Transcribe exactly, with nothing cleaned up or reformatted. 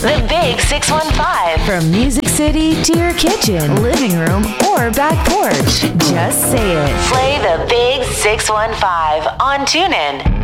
The Big six one five. From Music City to your kitchen, living room, or back porch. Just say it. Play the Big six one five on TuneIn.